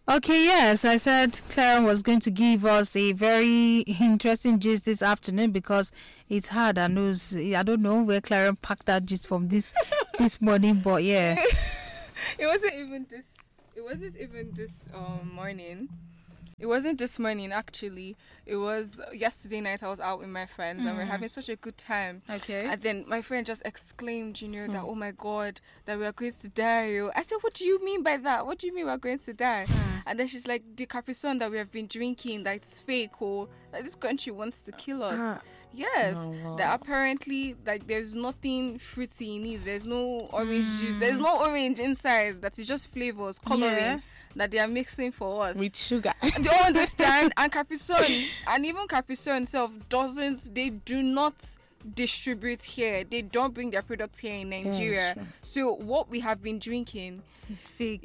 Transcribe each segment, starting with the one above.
Okay, yes, I said Clara was going to give us a very interesting gist this afternoon because it's hard. I don't know where Clara packed that gist from this morning, but yeah. It wasn't even this. It wasn't even this morning. It wasn't this morning actually. It was yesterday night. I was out with my friends and we're having such a good time. Okay. And then my friend just exclaimed, that oh my god, that we are going to die. I said, what do you mean by that? What do you mean we're going to die? And then she's like, the Capri Sun that we have been drinking, that it's fake, or that this country wants to kill us. Yes, that apparently like there's nothing fruity in it. There's no orange juice. There's no orange inside. That is just flavors, coloring that they are mixing for us with sugar. Do you understand? And Capri Sun, and even Capri Sun itself they do not distribute here. They don't bring their products here in Nigeria. Sure. So what we have been drinking It's fake.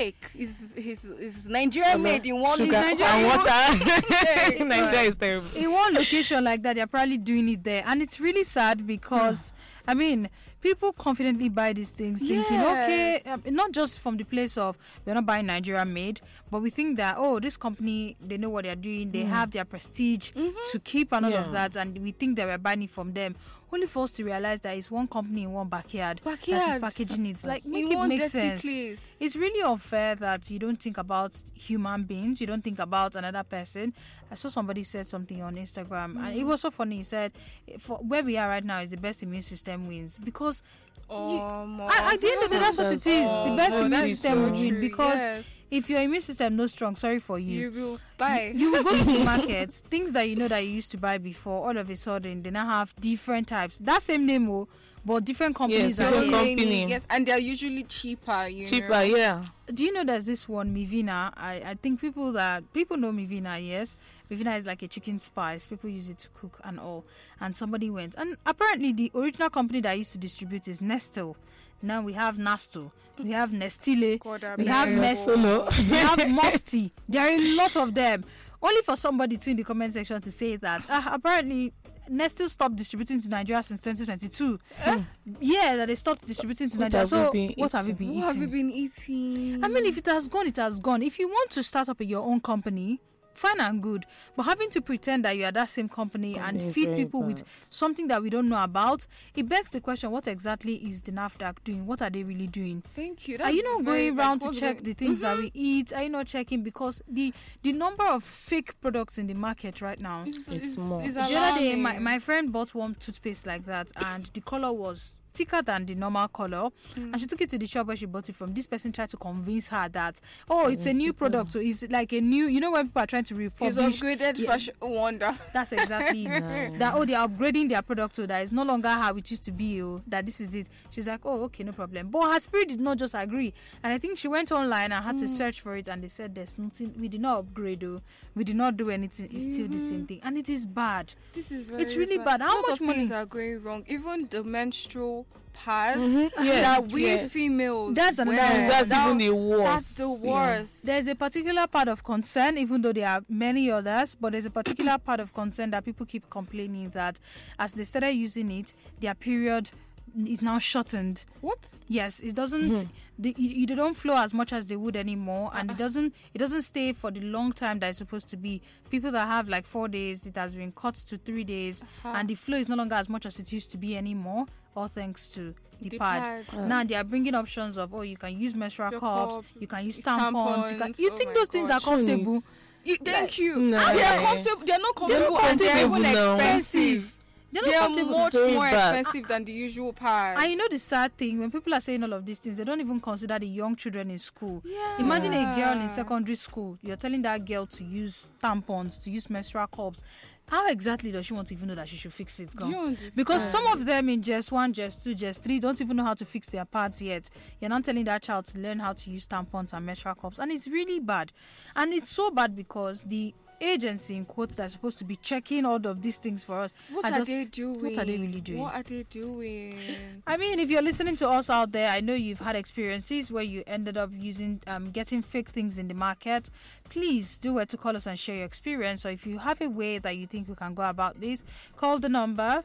It's Nigerian made in one sugar Nigeria and water. Yeah, Nigeria is terrible. In one location like that, they're probably doing it there. And it's really sad because, I mean, people confidently buy these things thinking, okay, not just from the place of we're not buying Nigeria made, but we think that, oh, this company, they know what they're doing. They have their prestige to keep and all of that. And we think that we're buying it from them. Only for us to realize that it's one company in one backyard that is packaging it. Like, make it make sense. Place. It's really unfair that you don't think about human beings. You don't think about another person. I saw somebody said something on Instagram, and it was so funny. He said, "For where we are right now is the best immune system wins because." At the end of the day, that's what it is. The best immune system will win because if your immune system not strong, sorry for you. You will buy. You will go to the market, things that you know that you used to buy before, all of a sudden they now have different types. That same name, but different companies. Yes, different company. Yes, and they're usually cheaper. Cheaper, yeah. Do you know there's this one Mivina? I think people know Mivina. Yes, Mivina is like a chicken spice. People use it to cook and all. And somebody went, and apparently the original company that used to distribute is Nestle. Now we have Nasto, we have Nestile, we have Nestle, we have Musty. There are a lot of them. Only for somebody to in the comment section to say that apparently Nestle stopped distributing to Nigeria since 2022. Yeah, that they stopped distributing to Nigeria. So what have you been eating? What have you been eating? I mean, if it has gone, it has gone. If you want to start up your own company, fine and good, but having to pretend that you are that same company and feed people with something that we don't know about, it begs the question: what exactly is the NAFDAC doing? What are they really doing? Thank you. Are you not going around to check the things that we eat? Are you not checking? Because the number of fake products in the market right now is small. The other day, my friend bought one toothpaste like that, and the color was thicker than the normal color, and she took it to the shop where she bought it from. This person tried to convince her that it's a new product, so it's like a new, when people are trying to refurbish, it's upgraded fashion wonder. That's exactly it. That they're upgrading their product so that it's no longer how it used to be, that this is it. She's like, oh, okay, no problem. But her spirit did not just agree, and I think she went online and had to search for it, and they said there's nothing, we did not upgrade, we did not do anything, it's still the same thing, and it is bad. It's really bad. How much money things are going wrong? Even the menstrual pads that we females, that's another that's even the worst. That's the worst. There's a particular part of concern, even though there are many others, but there's a particular part of concern that people keep complaining that as they started using it, their period is now shortened. What? Yes, it doesn't. They don't flow as much as they would anymore, and it doesn't stay for the long time that it's supposed to be. People that have like 4 days, it has been cut to 3 days, and the flow is no longer as much as it used to be anymore. All thanks to the pad. Now they are bringing options of you can use menstrual cups, you can use tampons. You think those things are comfortable? Thank you. No. They are comfortable. They are not comfortable, and they are even expensive. They are much more expensive than the usual pads. And you know the sad thing, when people are saying all of these things, they don't even consider the young children in school. Imagine a girl in secondary school, you're telling that girl to use tampons, to use menstrual cups. How exactly does she want to even know that she should fix it? Because some of them in just 1, just 2, just 3 don't even know how to fix their pads yet. You're not telling that child to learn how to use tampons and menstrual cups, and it's really bad. And it's so bad because the agency in quotes that's supposed to be checking all of these things for us. What are they doing? What are they really doing? What are they doing? I mean, if you're listening to us out there, I know you've had experiences where you ended up using getting fake things in the market. Please do where to call us and share your experience. Or if you have a way that you think we can go about this, call the number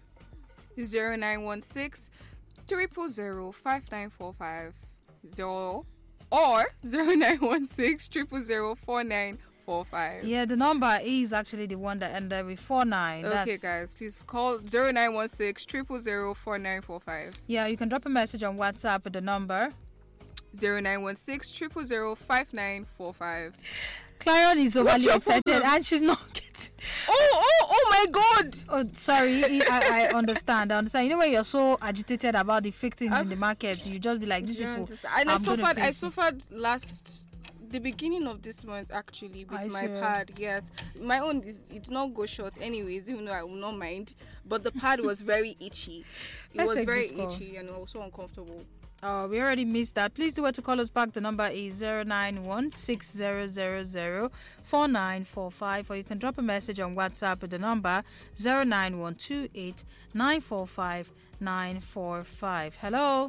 0916 300 5945 or 0916 0004945. Yeah, the number is actually the one that ended with 49. Okay, guys, please call 0916 0004945. Yeah, you can drop a message on WhatsApp at the number 0916 0005945. Clarion is overly your excited problem? and she's not getting. Oh my God! Oh, sorry. I understand. You know when you're so agitated about the fake things in the market, you just be like, these people. And I I'm gonna suffered. I face it. suffered the beginning of this month actually with Are you my serious? pad. Yes, my own it not go short anyways, even though I will not mind. But the pad was very itchy. It Let's was take very this call. itchy and also uncomfortable. Oh, we already missed that. Please do want to call us back. The number is 09160004945, or you can drop a message on WhatsApp at the number 09128945945. Hello.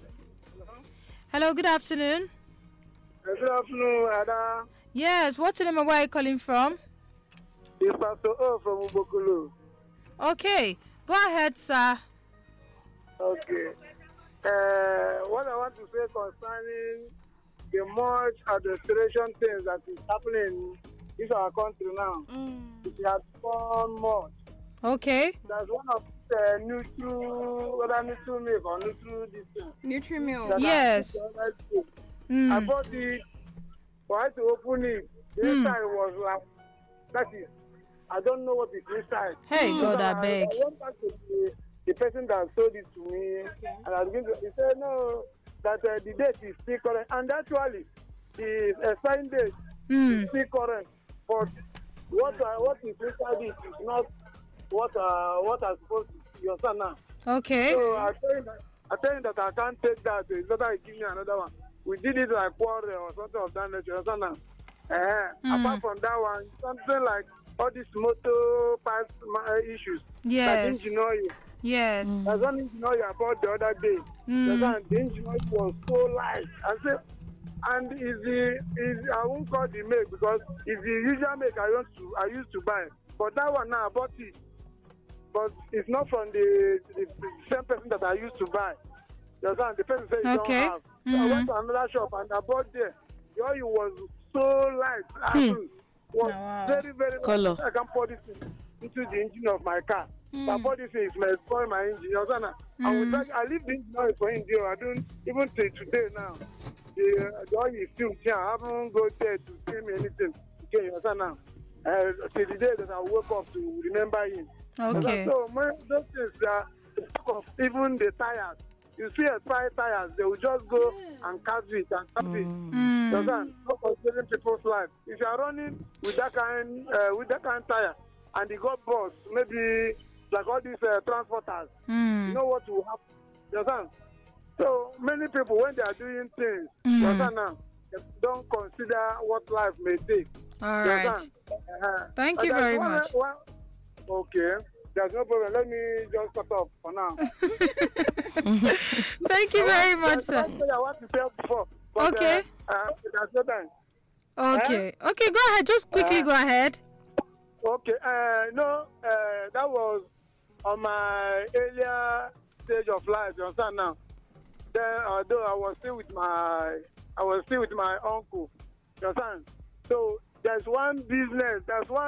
Hello, good afternoon. Good afternoon, Ada. Yes, what's your name and where are you calling from? It's Pastor O from Ubokulu. Okay, go ahead, sir. Okay. What I want to say concerning the much administration things that is happening in our country now, it has gone much. Okay. There's one of Nutru milk or Nutru this thing. Nutri-Milk. that I Yes. took the other day. I Mm. bought it, for I to open it. The inside was like, that is, I don't know what is inside. Hey, God, I beg. I went back to the person that sold it to me, and I began to, he said, no, that the date is still current. And actually, the expiring date is still current. But what is inside it is not what I'm supposed to see. You understand now? Okay. So I tell you that I can't take that. It's not that I give me another one. We did it like quarter or something of that nature. You understand now? Apart from that one, something like all these motor parts issues. Yes. Like engine oil. Yes. There's one engine oil I bought the other day. The engine oil was so light. I said, and I won't call the make because it's the usual make I used to buy. But that one now I bought it. But it's not from the same person that I used to buy. You understand? The person said he Okay. don't have. So I went to another shop and I bought there. The oil was so light. Was Wow. very, very Color. light. I can pour this into the engine of my car. So I bought this thing, it may spoil my engine. You understand? And with that, I leave the engine oil for India. I don't, even till today now, the oil is still here. I haven't go there to tell me anything. Okay, you understand now? Till the day that I woke up to remember him. Okay. So those things are of even the tires. You see expired tires, they will just go and cut it and cut it. You understand? Not considering people's life. If you are running with that kind tire and it got burst, maybe like all these transporters, you know what will happen. You understand? So many people, when they are doing things, you understand now, they don't consider what life may take. All You right. understand? Thank you very much. Okay. There's no problem. Let me just cut off for now. Thank you very much, sir. That's what I want to tell before. But, Okay. there's no time. Okay. Okay, go ahead. Just quickly go ahead. Okay. That was on my earlier stage of life. You understand now? Then, although I was still with my uncle. You understand? So there's one business.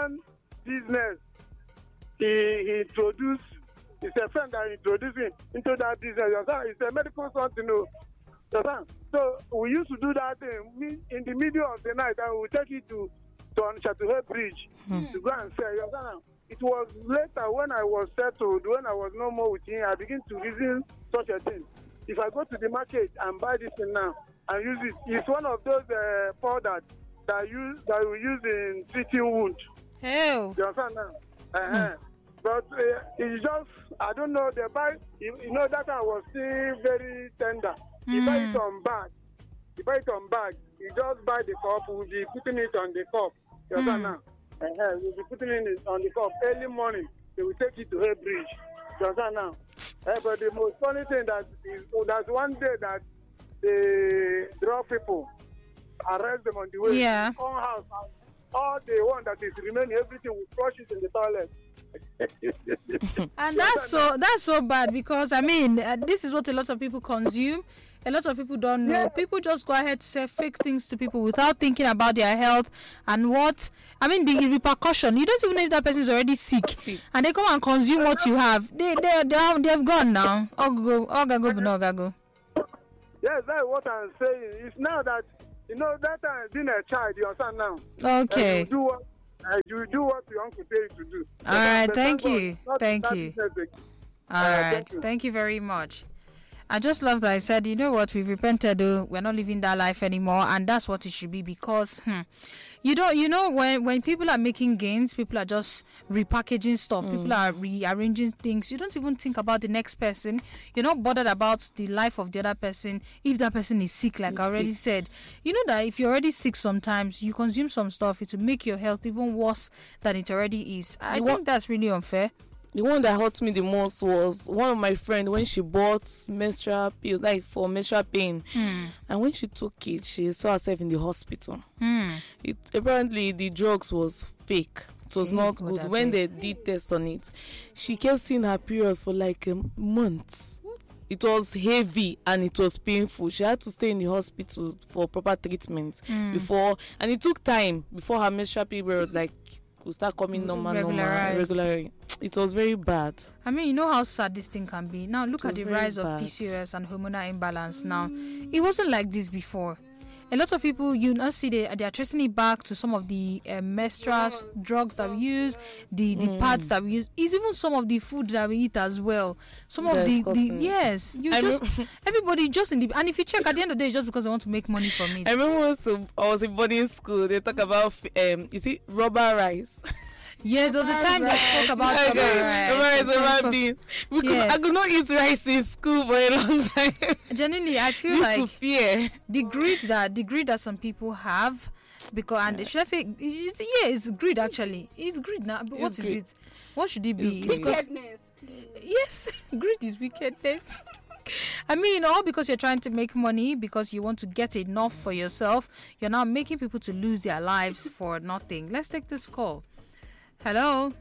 He introduced. It's a friend that introduced him into that business. You understand? It's a medical something. You understand? So we used to do that thing in the middle of the night, and we take it to Chatuhe Bridge to go and sell. You understand? It was later when I was settled, when I was no more with him, I began to reason such a thing. If I go to the market and buy this thing now and use it, it's one of those powder that we use in treating wound. Hell. You understand now? But it's just, I don't know, they buy, you know, that I was still very tender. You buy it on bag. You just buy the cup, we'll be putting it on the cup. You understand now? We'll be putting it on the cup early morning. They will take it to her bridge. You understand now? But the most funny thing that's one day that the drug people arrest them on the way. Yeah. All house, all the one that is remaining, everything will flush it in the toilet. And that's so bad because I mean this is what a lot of people consume. A lot of people don't know. Yeah. People just go ahead to say fake things to people without thinking about their health and the repercussion. You don't even know if that person is already sick, and they come and consume what you have. They've gone now. Ogago. Yes, that's what I'm saying. It's now that, that time being a child, you understand now. Okay. You do what your uncle tell you to do. All right. Thank God, you. not Thank that you. business again. All right. Thank you very much. I just love that I said, you know what, we've repented, though. We're not living that life anymore, and that's what it should be, because when people are making gains, people are just repackaging stuff, people are rearranging things. You don't even think about the next person. You're not bothered about the life of the other person. If that person is sick, like I already said, you know that if you're already sick, sometimes you consume some stuff, it will make your health even worse than it already is. I think that's really unfair. The one that hurt me the most was one of my friends when she bought menstrual pills, like for menstrual pain. And when she took it, she saw herself in the hospital. Apparently, the drugs was fake. It was not good. When they did test on it, she kept seeing her period for like a month. It was heavy and it was painful. She had to stay in the hospital for proper treatment before, and it took time before her menstrual period could start coming regularly. It was very bad. I mean, you know how sad this thing can be. Now, look at the rise of bad. PCOS and hormonal imbalance now. It wasn't like this before. A lot of people, you now see they are tracing it back to some of the menstrual drugs that we use, the pads that we use. It's even some of the food that we eat as well. Some of yes, everybody just in the, and if you check at the end of the day, it's just because they want to make money from it. I remember I was in boarding school. They talk about rubber rice. Yes, there was a time they spoke about rubber beans. I could not eat rice in school for a long time. Genuinely, I feel like to fear the greed that some people have, because and should I say it's greed actually. It's greed now. But what is it? What should it be? Wickedness, please. Yes, greed is wickedness. I mean, all because you're trying to make money, because you want to get enough for yourself, you're now making people to lose their lives for nothing. Let's take this call. Hello,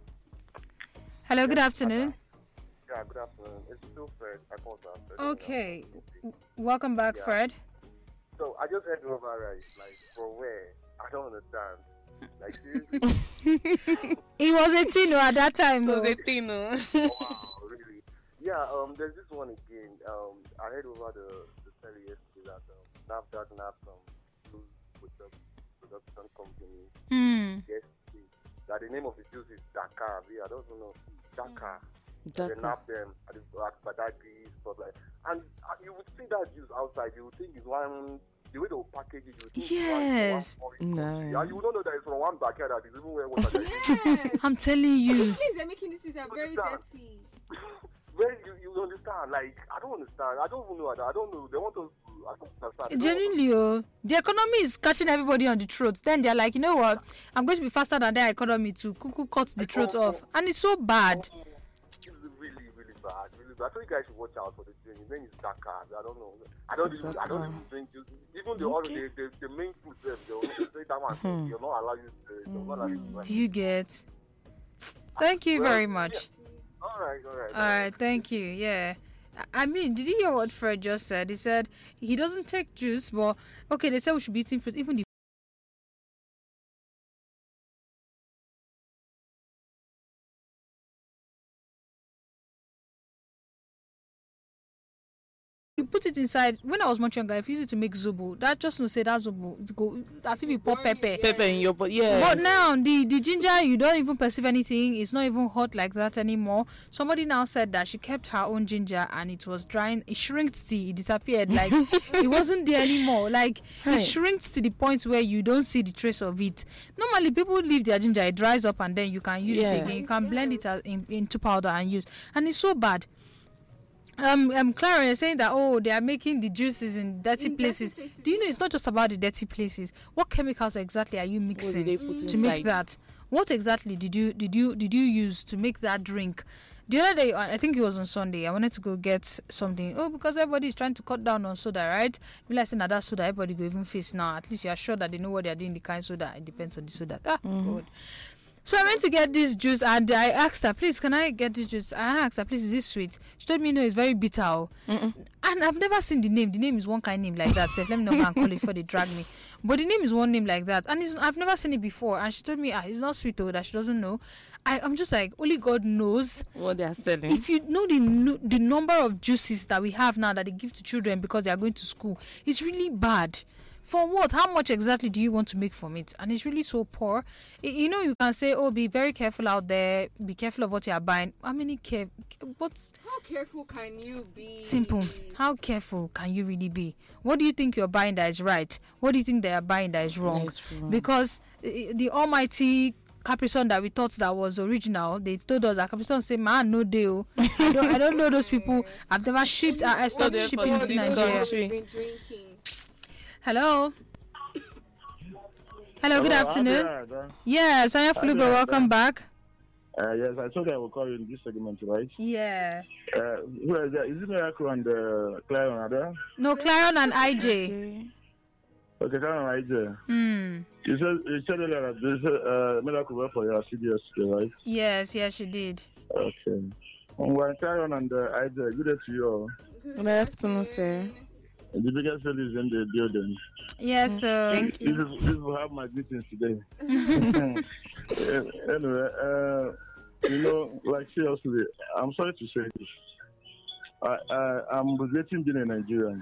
good afternoon. Yeah, good afternoon. It's still Fred. I called that. Okay, welcome back, Fred. So I just heard rubber rice. For where? I don't understand. Seriously? It was 18 at that time. It was 18. Wow, really? Yeah. There's this one again. I heard over the story yesterday that NAFDAC nabbed some juice production company. Yes. That the name of the juice is Dakar. I don't know. Dakar. They nab them at Badagry, stuff like that. And you would see that juice outside. You would think it's one, the way they will package it, you would think yes. it's one. And you would not know that it's from one backyard that is even where water is. I'm telling you. These things they're making this is very dirty. You understand? I don't understand. I don't even know. I don't know. They want us to. I don't understand. Genuinely, the economy is catching everybody on the throat. Then they're like, you know what? I'm going to be faster than their economy to cut the throat off. And it's so bad. It's really, really bad. Really bad. I thought you guys should watch out for the drink. His name is Dakar. I don't know. I don't even drink juice. Even the main food, they will say that one. You're not allowed to. Do you get? Thank you very much. Yeah. All right, thank you. Yeah. I mean, did you hear what Fred just said? He said he doesn't take juice, but okay, they said we should be eating fruit. Even the you put it inside. When I was much younger, if you use it to make zobo, that just no say that zobo go as if you pour pepper in your body. Yeah. But now the ginger, you don't even perceive anything. It's not even hot like that anymore. Somebody now said that she kept her own ginger and it was drying. It shrinked it disappeared. Like it wasn't there anymore. Like it shrinks to the point where you don't see the trace of it. Normally people leave their ginger, it dries up and then you can use it again. You can blend it into powder and use. And it's so bad. Clara, you're saying that they are making the juices in dirty places. Do you know it's not just about the dirty places? What chemicals exactly are you mixing to make that? What exactly did you use to make that drink? The other day, I think it was on Sunday, I wanted to go get something. Because everybody is trying to cut down on soda, right? Like saying that soda, everybody go even face now. At least you are sure that they know what they are doing. The kind of soda, it depends on the soda. God. So I went to get this juice and I asked her, please, can I get this juice? I asked her, please, is this sweet? She told me, no, it's very bitter. Oh. And I've never seen the name. The name is one kind name like that. So let me know how I call it before they drag me. But the name is one name like that. And I've never seen it before. And she told me, it's not sweet, though, that she doesn't know. I'm just like, only God knows what they are selling. If you know the number of juices that we have now that they give to children because they are going to school, it's really bad. For what? How much exactly do you want to make from it? And it's really so poor. You can say, oh, be very careful out there. Be careful of what you are buying. How careful can you be? Simple. How careful can you really be? What do you think you're buying that is right? What do you think they are buying that is wrong? Because the almighty Capri-Sun that we thought that was original, they told us that Capri-Sun say, man, no deal. I don't know those people. I've never shipped. I stopped shipping to Nigeria. Hello. Hello, good afternoon. Yes, I am Flugo. Welcome back. Yes, I told you I will call you in this segment, right? Yeah. Who is that? Is it Miracle and Clarion are there? No, Clarion and IJ. Okay, Clarion and IJ. You said earlier that there's Miracle work for your CBS, right? Yes, she did. Okay. When Clarion and IJ, good day to you. Good afternoon, sir. The biggest cell is in the building. Yes, sir. This will have my greetings today. Anyway, like seriously, I'm sorry to say this. I'm regretting being a Nigerian.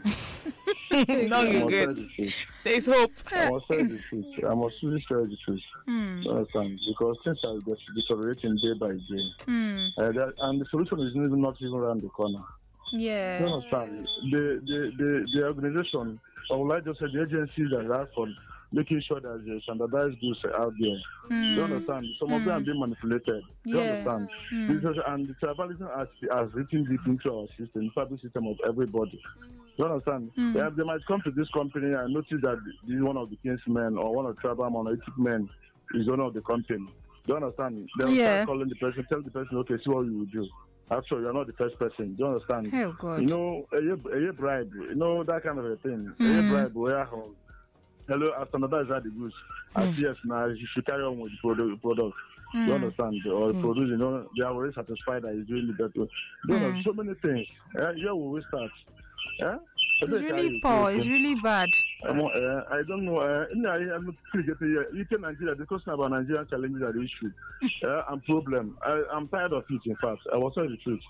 No regret. There's hope. I must say the truth. I must really say the truth. Understand? Because things are deteriorating day by day. And the solution is not even around the corner. Yeah. You understand? The organization, or like just say the agencies that are for making sure that there's standardized goods out there. You understand? Some of them are being manipulated. You understand? And the tribalism has written deep into our system, the public system of everybody. You understand? They might come to this company and notice that this is one of the king's men or one of the tribal monolithic men is owner of the company. You understand? They'll start calling the person, tell the person, okay, see what you will do. Actually, you're not the first person. Do you understand? Oh, God. A bribe, that kind of a thing. A bribe, where hello, I standardize the goods. Yes, now you should carry on with the product. You understand? Or produce, they are already satisfied that he's doing the better. So many things. Here we start. It's really poor. It's really bad. I don't know. I'm not getting you can Nigeria. The question about Nigerian challenges are the issue and problem. I'm tired of it. In fact, I was telling the truth.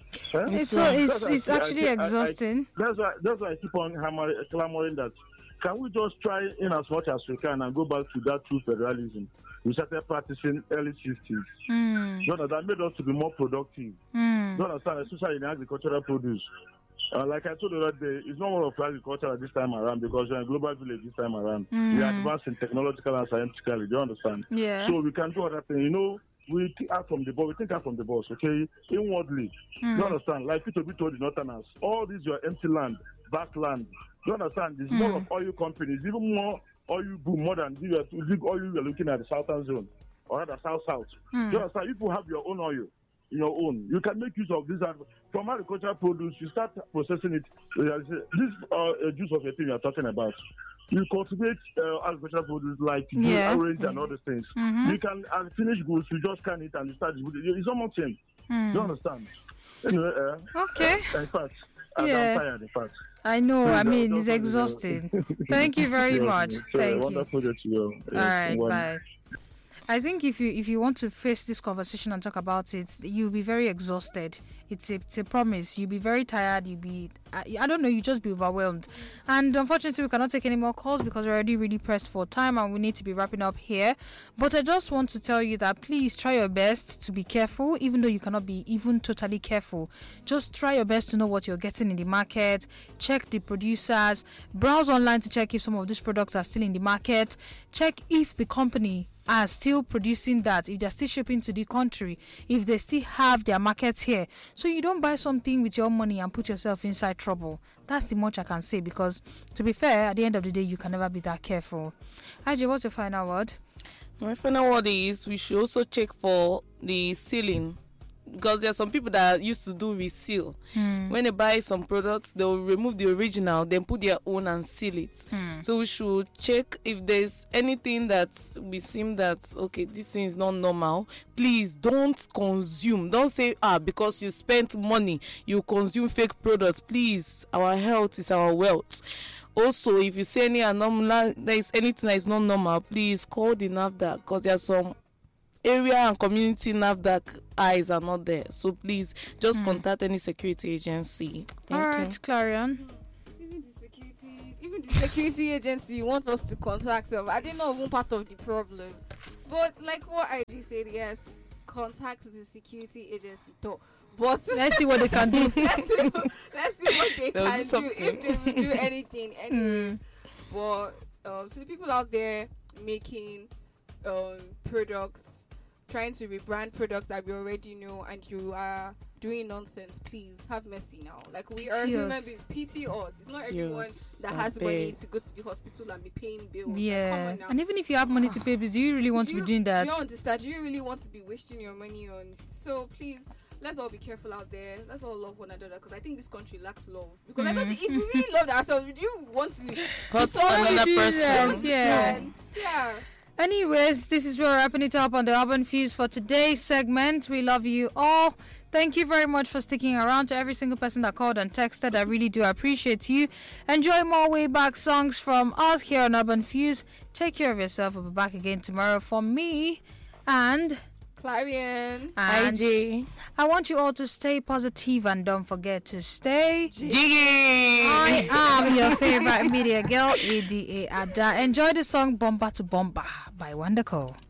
It's actually exhausting. That's why I keep on clamoring that. Can we just try in as much as we can and go back to that true federalism we started practicing early 60s? That made us to be more productive. You understand, especially in agricultural produce. Like I told you that day, it's not more of agriculture at this time around because we're in a global village this time around. We are advancing technological and scientifically. Do you understand? Yeah. So we can do other things. We think out from the box. We think out from the box, okay? Inwardly. You understand? Like Peter told the Northerners, all these your empty land, vast land. You understand? There's more of oil companies, even more oil boom, more than the big oil you're looking at the southern zone or at the south. You understand? If you have your own oil, you can make use of this. From agricultural produce, you start processing it. This juice of a thing you're talking about. You cultivate agricultural produce like orange and other things. You can finish goods, you just can it and you start. It's almost same. You understand? Anyway, okay. In fact, I'm tired. In fact, I know. I mean, it's exhausting. Thank you very much. Thank you. Wonderful to you. All right. Bye. I think if you want to face this conversation and talk about it, you'll be very exhausted. It's a promise. You'll be very tired. You'll be, I don't know, you just be overwhelmed. And unfortunately, we cannot take any more calls because we're already really pressed for time and we need to be wrapping up here. But I just want to tell you that please try your best to be careful, even though you cannot be even totally careful. Just try your best to know what you're getting in the market. Check the producers. Browse online to check if some of these products are still in the market. Check if the company are still producing that, if they're still shipping to the country, if they still have their markets here. So you don't buy something with your money and put yourself inside trouble. That's the much I can say because, to be fair, at the end of the day, you can never be that careful. Ajay, what's your final word? My final word is we should also check for the ceiling because there are some people that used to do reseal. When they buy some products, they'll remove the original, then put their own and seal it. So we should check if there's anything that we seem that, okay, this thing is not normal. Please don't consume. Don't say, because you spent money, you consume fake products. Please, our health is our wealth. Also, if you see any anomaly, there is anything that is not normal, please call the NAFDAC, because there are some area and community NAFDAC eyes are not there. So please just contact any security agency. All right, Clarion. Even the security agency want us to contact them. I didn't know one part of the problem. But like what IG said, yes, contact the security agency though. But let's see what they can do. let's see what they can do, if they will do anything anyway. But to the people out there making products, trying to rebrand products that we already know, and you are doing nonsense, please have mercy now. Like, we are human beings. Pity us. It's not everyone that has money to go to the hospital and be paying bills. Yeah. Like, come on now. And even if you have money to pay bills, do you really want to be doing that? Do you understand? Do you really want to be wasting your money on? So please, let's all be careful out there. Let's all love one another, because I think this country lacks love. Because I don't think, if we really loved ourselves, would you want to hurt another person? Yeah. Yeah. Anyways, this is where we're wrapping it up on the Urban Fuse for today's segment. We love you all. Thank you very much for sticking around. To every single person that called and texted, I really do appreciate you. Enjoy more way back songs from us here on Urban Fuse. Take care of yourself. We'll be back again tomorrow for me and Clarion. And IG. I want you all to stay positive and don't forget to stay Jiggy. I am your favorite media girl, Ada. Enjoy the song Bomba to Bomba by Wonderco.